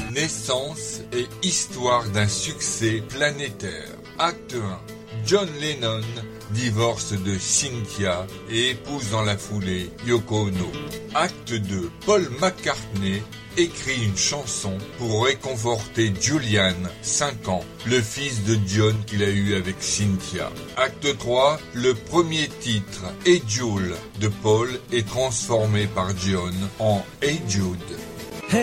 Naissance et histoire d'un succès planétaire. Acte 1. John Lennon divorce de Cynthia et épouse dans la foulée Yoko Ono. Acte 2. Paul McCartney écrit une chanson pour réconforter Julian, 5 ans, le fils de John qu'il a eu avec Cynthia. Acte 3. Le premier titre, Hey Jude, de Paul est transformé par John en Hey Jude.